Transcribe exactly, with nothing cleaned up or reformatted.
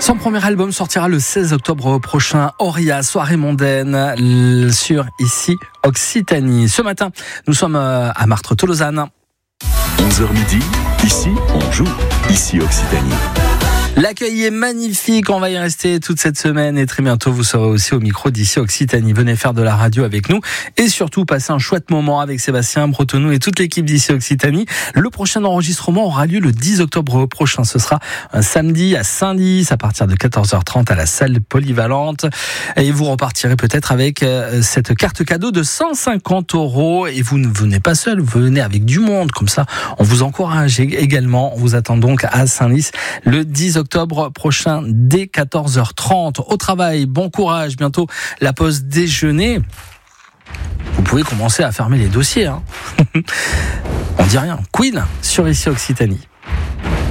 Son premier album sortira le seize octobre prochain, Auria, soirée mondaine, sur Ici Occitanie. Ce matin, nous sommes à Martre-Tolosane. onze heures midi, ici on joue, Ici Occitanie. L'accueil est magnifique, on va y rester toute cette semaine et très bientôt vous serez aussi au micro d'Ici Occitanie. Venez faire de la radio avec nous et surtout passer un chouette moment avec Sébastien Bretonneau et toute l'équipe d'Ici Occitanie. Le prochain enregistrement aura lieu le dix octobre prochain. Ce sera un samedi à Saint-Lys à partir de quatorze heures trente à la salle polyvalente. Et vous repartirez peut-être avec cette carte cadeau de cent cinquante euros. Et vous ne venez pas seul, vous venez avec du monde. Comme ça, on vous encourage également. On vous attend donc à Saint-Lys le dix octobre prochain dès quatorze heures trente. Au travail, bon courage, bientôt la pause déjeuner. Vous pouvez commencer à fermer les dossiers. Hein. On dit rien. Queen sur Ici Occitanie.